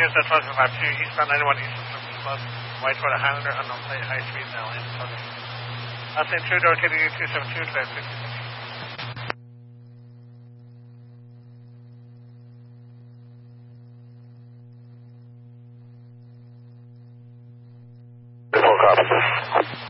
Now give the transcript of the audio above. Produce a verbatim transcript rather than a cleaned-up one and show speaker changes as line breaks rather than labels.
Cheers, that's one five two, eastbound ninety-one Eastern Service Plus, white for the Highlander, unknown plate, high speed, now in. Last name two, door K D U two seven two, drive fifty-six.
Full copy.